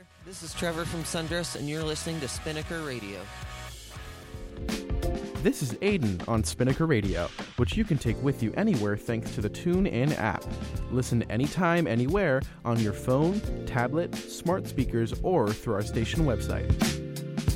there. This is Trevor from Sundress, and you're listening to Spinnaker Radio. This is Aiden on Spinnaker Radio, which you can take with you anywhere thanks to the TuneIn app. Listen anytime, anywhere on your phone, tablet, smart speakers, or through our station website.